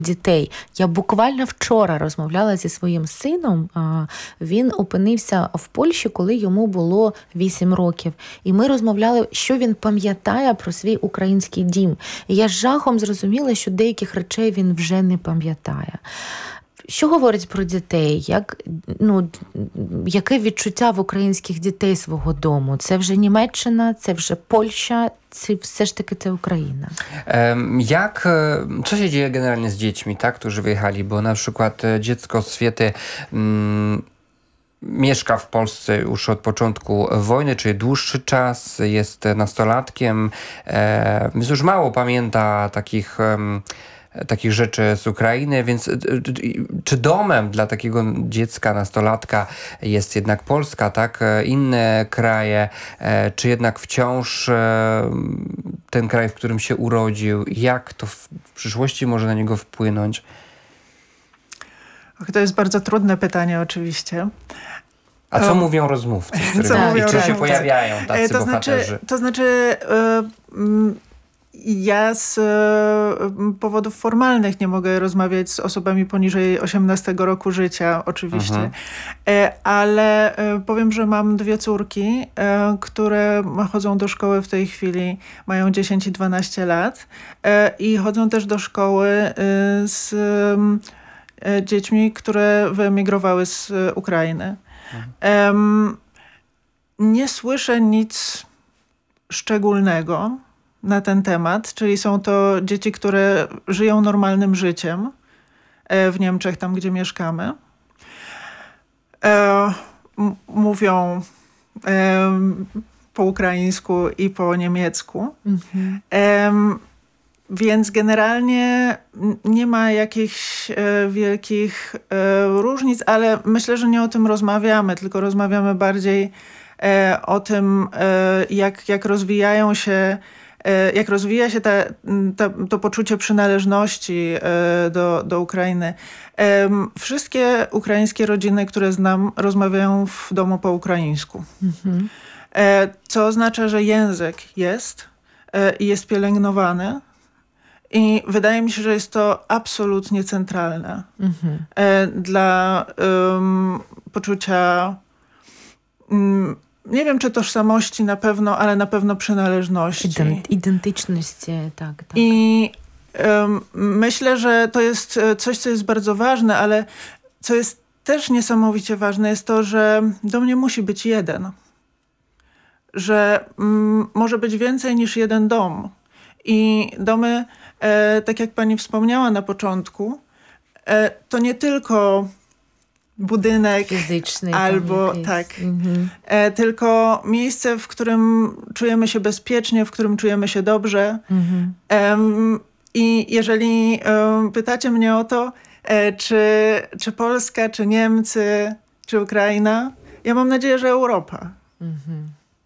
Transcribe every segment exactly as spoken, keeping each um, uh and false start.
дітей. Я буквально вчора розмовляла зі своїм сином. Він опинився в Польщі, коли йому було вісім років. І ми розмовляли, що він пам'ятає про свій український дім. І я з жахом зрозуміла, що деяких речей він вже не пам'ятає. Що говорить про дітей? Як, ну, яке відчуття в українських дітей свого дому? Це вже Німеччина, це вже Польща, czy все ж таки to Ukraina? Jak, co się dzieje generalnie z dziećmi, tak, którzy wyjechali? Bo na przykład dziecko Swiety mm, mieszka w Polsce już od początku wojny, czyli dłuższy czas, jest nastolatkiem, e, więc już mało pamięta takich... Um, takich rzeczy z Ukrainy, więc czy domem dla takiego dziecka, nastolatka jest jednak Polska, tak? Inne kraje, czy jednak wciąż ten kraj, w którym się urodził? Jak to w przyszłości może na niego wpłynąć? To jest bardzo trudne pytanie oczywiście. A co um, mówią rozmówcy, co mówią i czy rozmówcy? się pojawiają tacy to bohaterzy? Znaczy, to znaczy... Yy, Ja z e, powodów formalnych nie mogę rozmawiać z osobami poniżej osiemnastego roku życia, oczywiście. Mhm. E, ale e, powiem, że mam dwie córki, e, które chodzą do szkoły w tej chwili, mają dziesięć i dwanaście lat e, i chodzą też do szkoły e, z e, dziećmi, które wyemigrowały z Ukrainy. Mhm. E, nie słyszę nic szczególnego na ten temat, czyli są to dzieci, które żyją normalnym życiem w Niemczech, tam gdzie mieszkamy. E, m- mówią e, po ukraińsku i po niemiecku. Mhm. E, więc generalnie nie ma jakichś e, wielkich e, różnic, ale myślę, że nie o tym rozmawiamy, tylko rozmawiamy bardziej e, o tym, e, jak, jak rozwijają się jak rozwija się ta, ta, to poczucie przynależności do, do Ukrainy. Wszystkie ukraińskie rodziny, które znam, rozmawiają w domu po ukraińsku. Mhm. Co oznacza, że język jest i jest pielęgnowany. I wydaje mi się, że jest to absolutnie centralne mhm. dla um, poczucia um, nie wiem, czy tożsamości na pewno, ale na pewno przynależności. Ident- identyczności, tak. tak. I um, myślę, że to jest coś, co jest bardzo ważne, ale co jest też niesamowicie ważne, jest to, że dom nie musi być jeden. Że mm, może być więcej niż jeden dom. I domy, e, tak jak pani wspomniała na początku, e, to nie tylko budynek fizyczny albo tak, mhm. e, tylko miejsce, w którym czujemy się bezpiecznie, w którym czujemy się dobrze. Mhm. E, I jeżeli e, pytacie mnie o to, e, czy, czy Polska, czy Niemcy, czy Ukraina, ja mam nadzieję, że Europa. Mhm.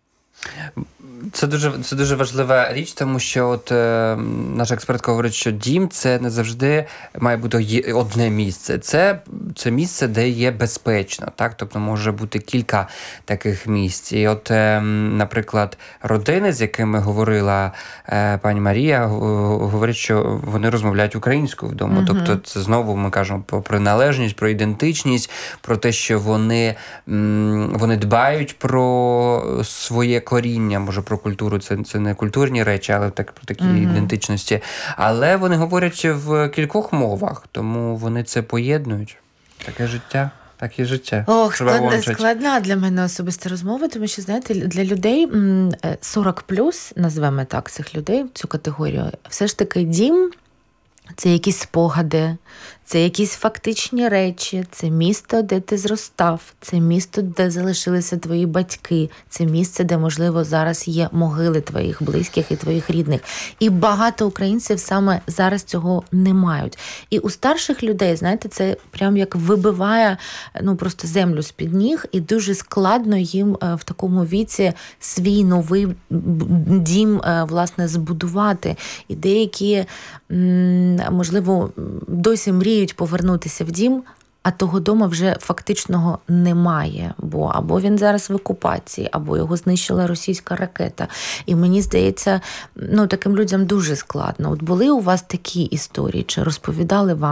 Це дуже, це дуже важлива річ, тому що от е, наша експертка говорить, що дім – це не завжди має бути одне місце. Це, це місце, де є безпечно, так? Тобто може бути кілька таких місць. І от, е, наприклад, родини, з якими говорила е, пані Марія, говорить, що вони розмовляють українською вдома. Mm-hmm. Тобто це знову ми кажемо про приналежність, про ідентичність, про те, що вони, м, вони дбають про своє коріння, може про культуру, це, це не культурні речі, але так, про такі mm-hmm. ідентичності. Але вони говорять в кількох мовах, тому вони це поєднують. Таке життя. Таке життя. Ох, складна, складна для мене особиста розмова, тому що, знаєте, для людей сорок плюс, назвемо так цих людей, цю категорію, все ж таки дім – це якісь спогади, це якісь фактичні речі, це місто, де ти зростав, це місто, де залишилися твої батьки, це місце, де, можливо, зараз є могили твоїх близьких і твоїх рідних. І багато українців саме зараз цього не мають. І у старших людей, знаєте, це прям як вибиває, ну, просто землю з-під ніг, і дуже складно їм в такому віці свій новий дім, власне, збудувати. І деякі, можливо, досі мріють повернутися в дім, а того дому вже фактичного немає, бо або він зараз в окупації, або його знищила російська ракета. І мені здається, ну, таким людям дуже складно. От були у вас такі історії, чи розповідали вам